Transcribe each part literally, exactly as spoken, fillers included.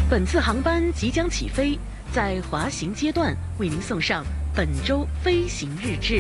本次航班即将起飞，在滑行阶段为您送上本周飞行日志。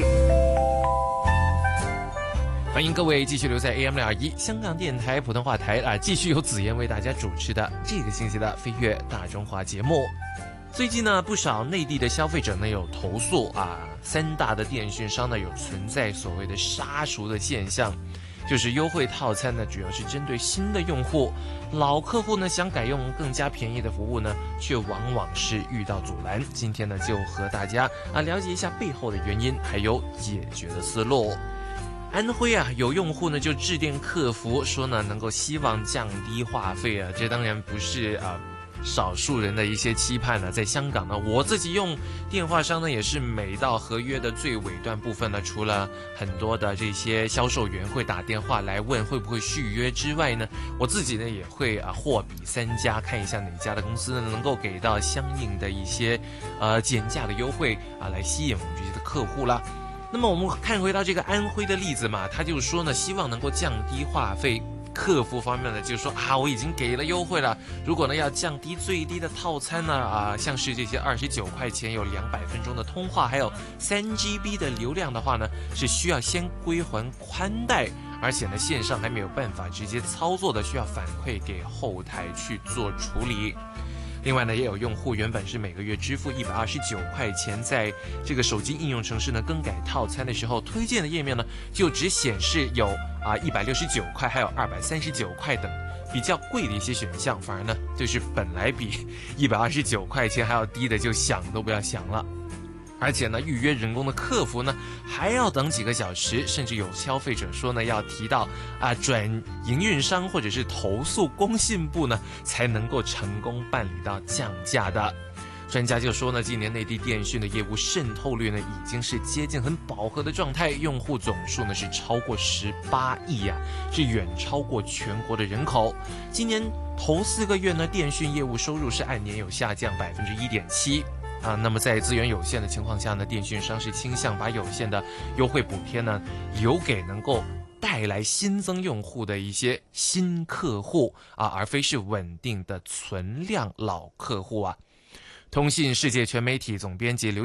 欢迎各位继续留在 A M 六二一香港电台普通话台啊，继续由子妍为大家主持的这个星期的飞跃大中华节目。最近呢，不少内地的消费者呢有投诉啊，三大的电讯商呢有存在所谓的杀熟的现象，就是优惠套餐呢主要是针对新的用户，老客户呢想改用更加便宜的服务呢，却往往是遇到阻拦。今天呢就和大家啊了解一下背后的原因，还有解决的思路。安徽啊，有用户呢就致电客服说呢，能够希望降低话费啊，这当然不是啊少数人的一些期盼呢。在香港呢，我自己用电话商呢，也是每到合约的最尾段部分呢，除了很多的这些销售员会打电话来问会不会续约之外呢，我自己呢也会啊货比三家，看一下哪家的公司呢能够给到相应的一些呃减价的优惠啊，来吸引我们这些的客户啦。那么我们看回到这个安徽的例子嘛，他就说呢，希望能够降低话费。客服方面呢，就说啊，我已经给了优惠了。如果呢要降低最低的套餐呢，啊，像是这些二十九块钱有两百分钟的通话，还有三 G B 的流量的话呢，是需要先归还宽带，而且呢线上还没有办法直接操作的，需要反馈给后台去做处理。另外呢，也有用户原本是每个月支付一百二十九块钱，在这个手机应用程式呢更改套餐的时候，推荐的页面呢就只显示有啊一百六十九块，还有二百三十九块等比较贵的一些选项，反而呢就是本来比一百二十九块钱还要低的，就想都不要想了。而且呢，预约人工的客服呢还要等几个小时，甚至有消费者说呢，要提到啊转营运商或者是投诉工信部呢，才能够成功办理到降价的。专家就说呢，今年内地电讯的业务渗透率呢，已经是接近很饱和的状态，用户总数呢是超过十八亿啊，是远超过全国的人口。今年头四个月呢，电讯业务收入是按年有下降百分之一点七。啊，那么在资源有限的情况下呢，电讯商是倾向把有限的优惠补贴呢，留给能够带来新增用户的一些新客户啊，而非是稳定的存量老客户啊。通信世界全媒体总编辑刘